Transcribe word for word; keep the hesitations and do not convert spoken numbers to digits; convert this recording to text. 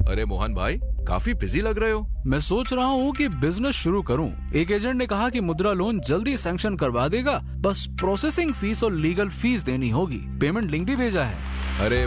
अरे मोहन भाई, काफी बिजी लग रहे हो। मैं सोच रहा हूँ कि बिजनेस शुरू करूँ। एक एजेंट ने कहा कि मुद्रा लोन जल्दी सैंक्शन करवा देगा, बस प्रोसेसिंग फीस और लीगल फीस देनी होगी। पेमेंट लिंक भी भेजा है। अरे